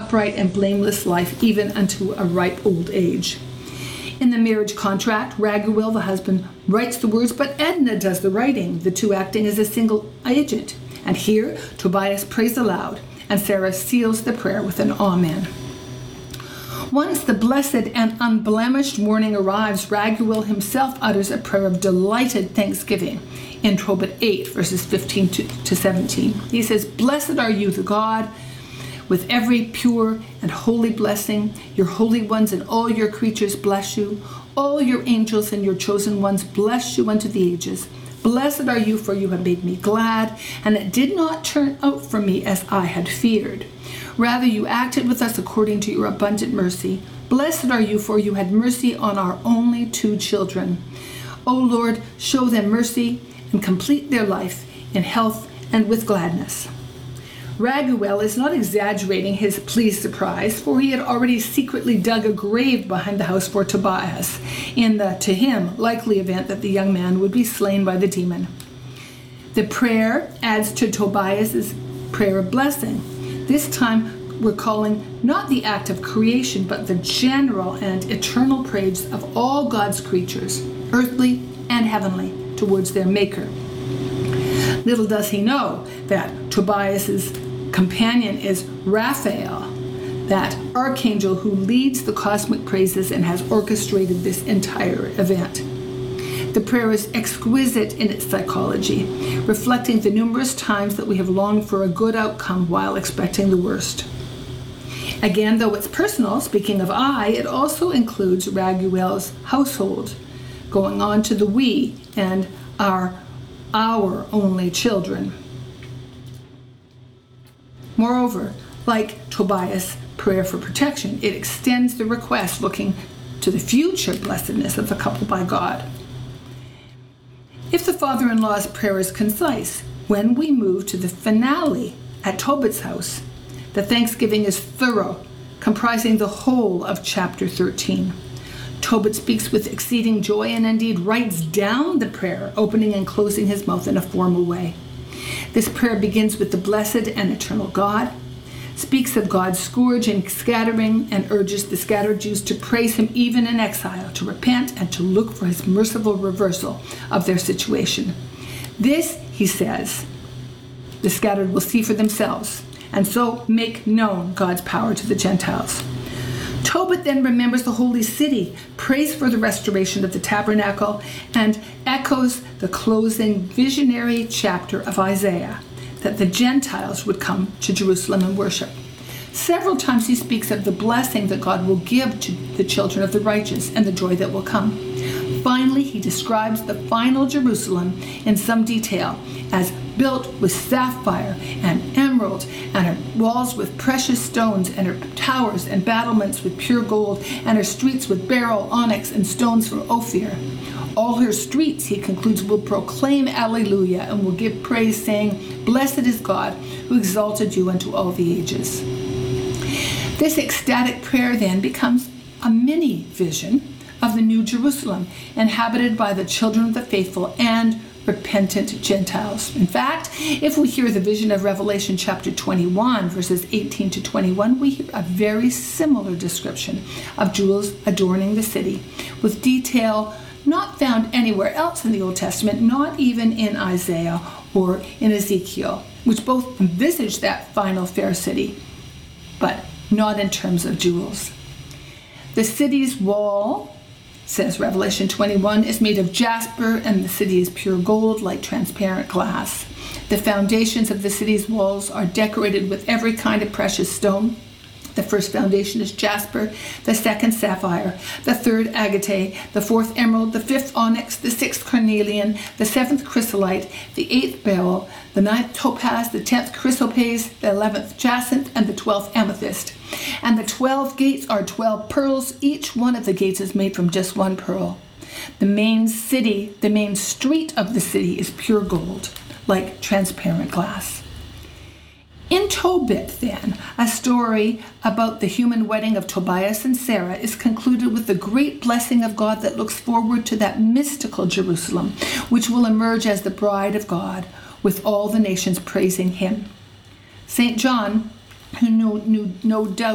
upright and blameless life, even unto a ripe old age. In the marriage contract, Raguel, the husband, writes the words, but Edna does the writing, the two acting as a single agent. And here, Tobias prays aloud, and Sarah seals the prayer with an amen. Once the blessed and unblemished morning arrives, Raguel himself utters a prayer of delighted thanksgiving in Tobit 8, verses 15 to 17. He says, "Blessed are you, the God, with every pure and holy blessing. Your holy ones and all your creatures bless you. All your angels and your chosen ones bless you unto the ages. Blessed are you, for you have made me glad, and it did not turn out for me as I had feared. Rather, you acted with us according to your abundant mercy. Blessed are you, for you had mercy on our only 2 children. O Lord, show them mercy and complete their life in health and with gladness." Raguel is not exaggerating his pleased surprise, for he had already secretly dug a grave behind the house for Tobias, in the, to him, likely event that the young man would be slain by the demon. The prayer adds to Tobias's prayer of blessing. This time we're calling not the act of creation, but the general and eternal praise of all God's creatures, earthly and heavenly, towards their Maker. Little does he know that Tobias's companion is Raphael, that archangel who leads the cosmic praises and has orchestrated this entire event. The prayer is exquisite in its psychology, reflecting the numerous times that we have longed for a good outcome while expecting the worst. Again, though it's personal, speaking of I, it also includes Raguel's household, going on to the we and our only children. Moreover, like Tobias' prayer for protection, it extends the request looking to the future blessedness of the couple by God. If the father-in-law's prayer is concise, when we move to the finale at Tobit's house, the thanksgiving is thorough, comprising the whole of chapter 13. Tobit speaks with exceeding joy and indeed writes down the prayer, opening and closing his mouth in a formal way. This prayer begins with the blessed and eternal God, speaks of God's scourge and scattering, and urges the scattered Jews to praise him even in exile, to repent and to look for his merciful reversal of their situation. This, he says, the scattered will see for themselves, and so make known God's power to the Gentiles. Tobit then remembers the holy city, prays for the restoration of the tabernacle, and echoes the closing visionary chapter of Isaiah, that the Gentiles would come to Jerusalem and worship. Several times he speaks of the blessing that God will give to the children of the righteous and the joy that will come. Finally, he describes the final Jerusalem in some detail as built with sapphire and emerald, and her walls with precious stones, and her towers and battlements with pure gold, and her streets with beryl, onyx, and stones from Ophir. All her streets, he concludes, will proclaim Alleluia and will give praise, saying, "Blessed is God who exalted you unto all the ages." This ecstatic prayer then becomes a mini vision of the New Jerusalem, inhabited by the children of the faithful and repentant Gentiles. In fact, if we hear the vision of Revelation chapter 21, verses 18 to 21, we hear a very similar description of jewels adorning the city, with detail not found anywhere else in the Old Testament, not even in Isaiah or in Ezekiel, which both envisage that final fair city, but not in terms of jewels. The city's wall, says Revelation 21, is made of jasper, and the city is pure gold like transparent glass. The foundations of the city's walls are decorated with every kind of precious stone. The first foundation is jasper, the second sapphire, the third agate, the fourth emerald, the fifth onyx, the sixth carnelian, the seventh chrysolite, the eighth beryl, the ninth topaz, the 10th chrysoprase, the 11th jacinth, and the 12th amethyst. And the 12 gates are 12 pearls. Each one of the gates is made from just one pearl. The main street of the city is pure gold, like transparent glass. In Tobit, then, a story about the human wedding of Tobias and Sarah is concluded with the great blessing of God that looks forward to that mystical Jerusalem, which will emerge as the bride of God, with all the nations praising him. St. John, who knew no doubt